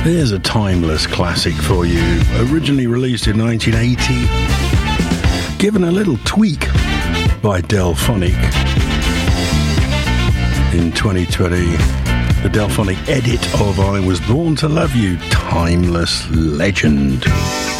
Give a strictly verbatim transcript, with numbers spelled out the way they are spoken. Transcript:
Here's a timeless classic for you, originally released in nineteen eighty, given a little tweak by Delphonic. In twenty twenty, the Delphonic edit of I Was Born to Love You, timeless legend.